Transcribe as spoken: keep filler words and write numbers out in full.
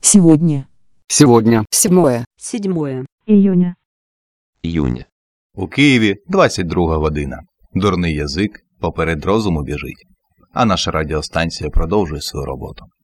Сегодня. Сегодня. Седьмое. Седьмое. Июня. Июня. У Києві двадцять друга година. Дурний язик поперед розуму біжить. А наша радіостанція продовжує свою роботу.